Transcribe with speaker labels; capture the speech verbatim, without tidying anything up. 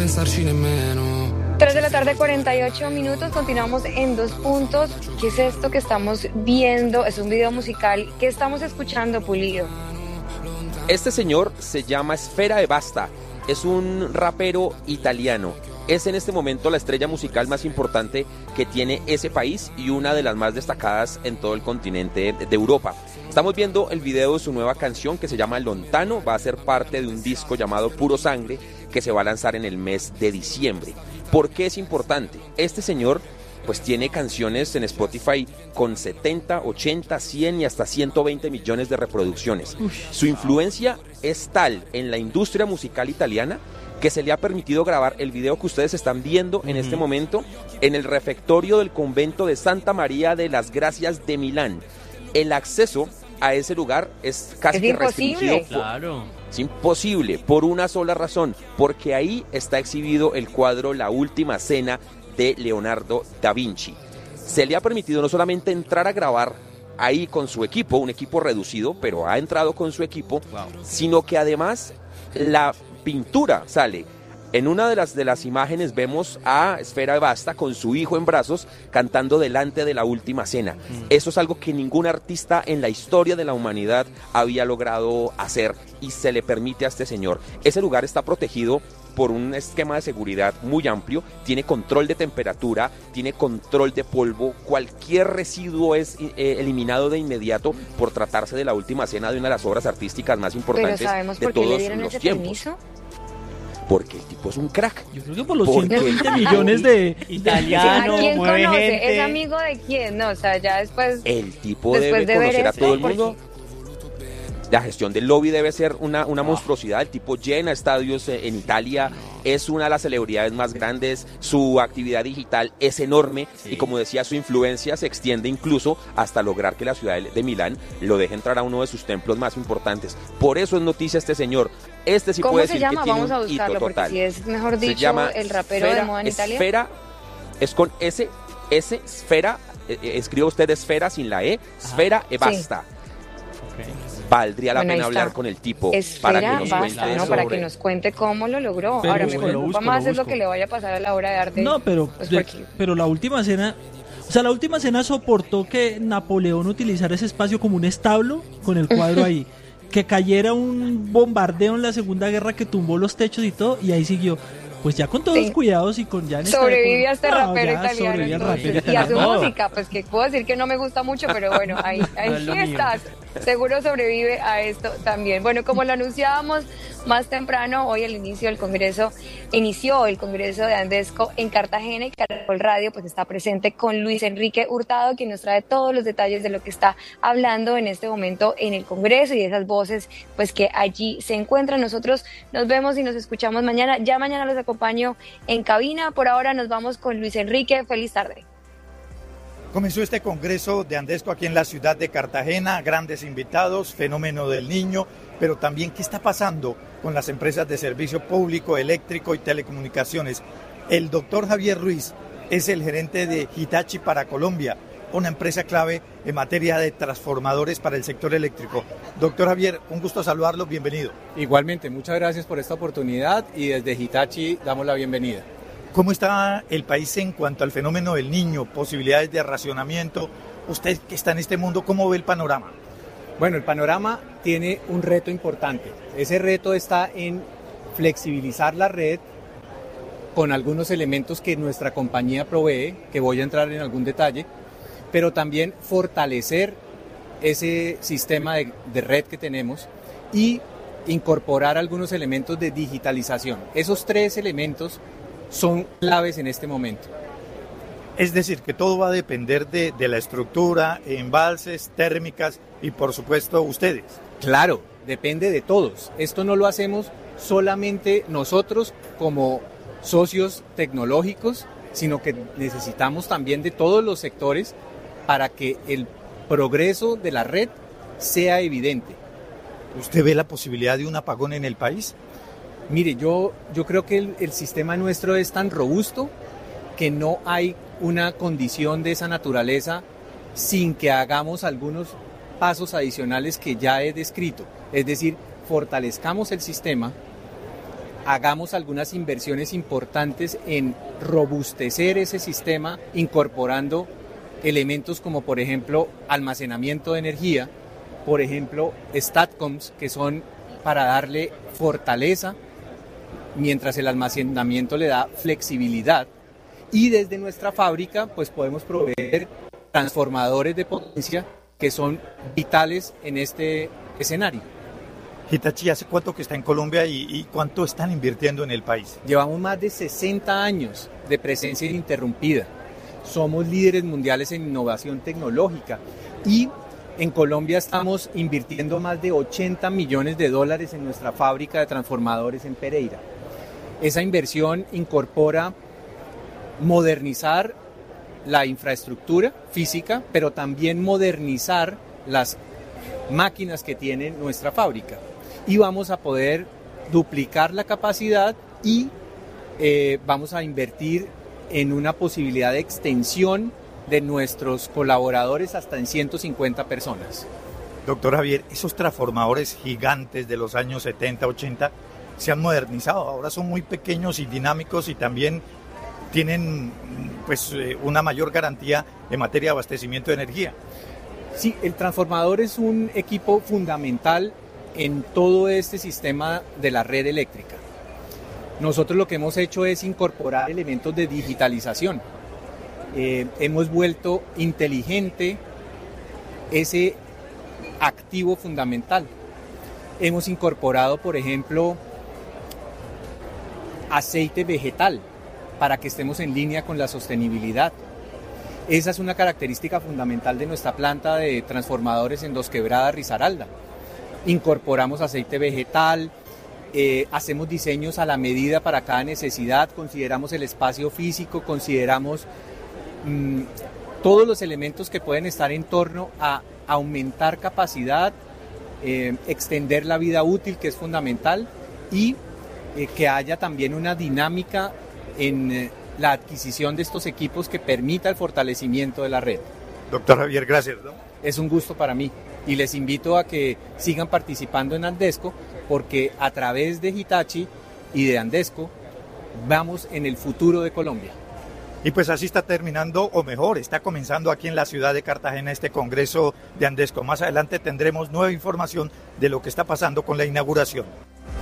Speaker 1: pensarci nemmeno.
Speaker 2: tres de la tarde, cuarenta y ocho minutos, continuamos en Dos Puntos. ¿Qué es esto que estamos viendo? Es un video musical. ¿Qué estamos escuchando, Pulido?
Speaker 3: Este señor se llama Sfera Ebbasta, es un rapero italiano. Es en este momento la estrella musical más importante que tiene ese país y una de las más destacadas en todo el continente de Europa. Estamos viendo el video de su nueva canción que se llama Lontano, va a ser parte de un disco llamado Puro Sangre que se va a lanzar en el mes de diciembre. ¿Por qué es importante? Este señor pues tiene canciones en Spotify con setenta, ochenta, cien y hasta ciento veinte millones de reproducciones. Su influencia es tal en la industria musical italiana que se le ha permitido grabar el video que ustedes están viendo en uh-huh. este momento en el refectorio del convento de Santa María de las Gracias de Milán. El acceso a ese lugar es casi
Speaker 2: es
Speaker 3: que
Speaker 2: imposible.
Speaker 3: restringido. Claro. Es imposible, por una sola razón, porque ahí está exhibido el cuadro La Última Cena de Leonardo da Vinci. Se le ha permitido no solamente entrar a grabar ahí con su equipo, un equipo reducido, pero ha entrado con su equipo, wow. sino que además la pintura sale. En una de las, de las imágenes vemos a Sfera Ebbasta con su hijo en brazos cantando delante de La Última Cena. Mm. Eso es algo que ningún artista en la historia de la humanidad había logrado hacer y se le permite a este señor. Ese lugar está protegido por un esquema de seguridad muy amplio, tiene control de temperatura, tiene control de polvo, cualquier residuo es eh, eliminado de inmediato por tratarse de La Última Cena, de una de las obras artísticas más importantes de todos los tiempos.
Speaker 2: Permiso?
Speaker 3: Porque el tipo es un crack.
Speaker 4: Yo creo que por los ciento veinte millones de
Speaker 2: italianos. ¿Quién
Speaker 4: mueve
Speaker 2: conoce?
Speaker 4: Gente.
Speaker 2: ¿Es amigo de quién? No, o sea, ya después.
Speaker 3: El tipo debe de conocer a todo el mundo. Porque... La gestión del lobby debe ser una, una monstruosidad. El tipo llena estadios en Italia, es una de las celebridades más grandes, su actividad digital es enorme sí. y como decía, su influencia se extiende incluso hasta lograr que la ciudad de Milán lo deje entrar a uno de sus templos más importantes. Por eso es noticia este señor. Este sí puede decir que tiene
Speaker 2: Vamos a
Speaker 3: un hito
Speaker 2: buscarlo,
Speaker 3: total.
Speaker 2: Si es, mejor dicho,
Speaker 3: se llama
Speaker 2: el rapero
Speaker 3: Sfera,
Speaker 2: de moda en Italia.
Speaker 3: Esfera, es con S, S, Sfera, eh, escribe usted Esfera sin la E, Sfera Ebbasta. Sí. Okay. Valdría la bueno, pena hablar con el tipo
Speaker 2: Esfera,
Speaker 3: para que nos
Speaker 2: basta,
Speaker 3: cuente
Speaker 2: ¿no?
Speaker 3: sobre...
Speaker 2: para que nos cuente cómo lo logró.
Speaker 4: Pero
Speaker 2: Ahora
Speaker 4: busco,
Speaker 2: me preocupa
Speaker 4: busco,
Speaker 2: más
Speaker 4: lo
Speaker 2: es lo que le vaya a pasar a la obra de arte.
Speaker 4: No, pero
Speaker 2: pues
Speaker 4: de, pero la Última Cena, o sea, la Última Cena soportó que Napoleón utilizara ese espacio como un establo con el cuadro ahí, que cayera un bombardeo en la Segunda Guerra que tumbó los techos y todo, y ahí siguió. Pues ya con todos sí. los cuidados y con ya...
Speaker 2: Sobrevive a este no, rapero italiano.
Speaker 4: Rapero
Speaker 2: y
Speaker 4: italiano.
Speaker 2: a su no. música, pues que puedo decir que no me gusta mucho, pero bueno, ahí, ahí no sí estás. Seguro sobrevive a esto también. Bueno, como lo anunciábamos más temprano, hoy al inicio del Congreso, inició el Congreso de Andesco en Cartagena y Caracol Radio pues está presente con Luis Enrique Hurtado, quien nos trae todos los detalles de lo que está hablando en este momento en el Congreso y de esas voces pues que allí se encuentran. Nosotros nos vemos y nos escuchamos mañana. Ya mañana los acompaño en cabina. Por ahora nos vamos con Luis Enrique. Feliz tarde.
Speaker 5: Comenzó este Congreso de Andesco aquí en la ciudad de Cartagena, grandes invitados, fenómeno del niño, pero también qué está pasando con las empresas de servicio público, eléctrico y telecomunicaciones. El doctor Javier Ruiz es el gerente de Hitachi para Colombia, una empresa clave en materia de transformadores para el sector eléctrico. Doctor Javier, un gusto saludarlo, bienvenido.
Speaker 6: Igualmente, muchas gracias por esta oportunidad y desde Hitachi damos la bienvenida.
Speaker 5: ¿Cómo está el país en cuanto al fenómeno del niño, posibilidades de racionamiento? Usted que está en este mundo, ¿cómo ve el panorama?
Speaker 6: Bueno, el panorama tiene un reto importante. Ese reto está en flexibilizar la red con algunos elementos que nuestra compañía provee, que voy a entrar en algún detalle, pero también fortalecer ese sistema de, de red que tenemos y incorporar algunos elementos de digitalización. Esos tres elementos son claves en este momento.
Speaker 5: Es decir, que todo va a depender de, de la estructura, embalses, térmicas y por supuesto ustedes.
Speaker 6: Claro, depende de todos. Esto no lo hacemos solamente nosotros como socios tecnológicos, sino que necesitamos también de todos los sectores para que el progreso de la red sea evidente.
Speaker 5: ¿Usted ve la posibilidad de un apagón en el país?
Speaker 6: Mire, yo, yo creo que el, el sistema nuestro es tan robusto que no hay una condición de esa naturaleza sin que hagamos algunos pasos adicionales que ya he descrito. Es decir, fortalezcamos el sistema, hagamos algunas inversiones importantes en robustecer ese sistema, incorporando elementos como por ejemplo almacenamiento de energía, por ejemplo STATCOMs, que son para darle fortaleza mientras el almacenamiento le da flexibilidad, y desde nuestra fábrica pues podemos proveer transformadores de potencia que son vitales en este escenario.
Speaker 5: Hitachi, ¿hace cuánto que está en Colombia y, y cuánto están invirtiendo en el país?
Speaker 6: Llevamos más de sesenta años de presencia ininterrumpida. Somos líderes mundiales en innovación tecnológica y en Colombia estamos invirtiendo más de ochenta millones de dólares en nuestra fábrica de transformadores en Pereira. Esa inversión incorpora modernizar la infraestructura física, pero también modernizar las máquinas que tiene nuestra fábrica. Y vamos a poder duplicar la capacidad y eh, vamos a invertir en una posibilidad de extensión de nuestros colaboradores hasta en ciento cincuenta personas.
Speaker 5: Doctor Javier, esos transformadores gigantes de los años setenta, ochenta se han modernizado, ahora son muy pequeños y dinámicos y también tienen pues una mayor garantía en materia de abastecimiento de energía.
Speaker 6: Sí, el transformador es un equipo fundamental en todo este sistema de la red eléctrica. Nosotros lo que hemos hecho es incorporar elementos de digitalización. Eh, hemos vuelto inteligente ese activo fundamental. Hemos incorporado, por ejemplo, aceite vegetal para que estemos en línea con la sostenibilidad. Esa es una característica fundamental de nuestra planta de transformadores en Dos Quebradas, Risaralda. Incorporamos aceite vegetal, eh, hacemos diseños a la medida para cada necesidad, consideramos el espacio físico, consideramos mmm, todos los elementos que pueden estar en torno a aumentar capacidad, eh, extender la vida útil, que es fundamental, y eh, que haya también una dinámica en eh, la adquisición de estos equipos que permita el fortalecimiento de la red.
Speaker 5: Doctor Javier, gracias, ¿no?
Speaker 6: Es un gusto para mí y les invito a que sigan participando en Andesco, porque a través de Hitachi y de Andesco vamos en el futuro de Colombia.
Speaker 5: Y pues así está terminando, o mejor, está comenzando aquí en la ciudad de Cartagena este congreso de Andesco. Más adelante tendremos nueva información de lo que está pasando con la inauguración.